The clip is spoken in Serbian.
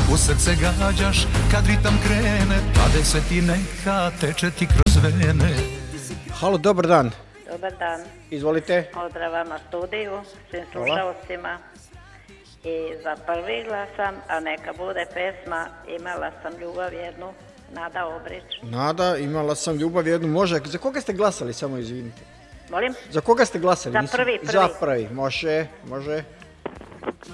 u srce gađaš kad ritam krene, pa deset ti neka teče ti kroz vene. Halo, dobar dan. Dobar dan. Izvolite. Pozdrav vama studiju, svim slušalcima. I za prvi glasam, a neka bude pesma Imala sam ljubav jednu, Nada Obrić. Nada, imala sam ljubav jednu, može. Za koga ste glasali, samo izvinite? Molim? Za koga ste glasali? Za prvi. Za prvi, može.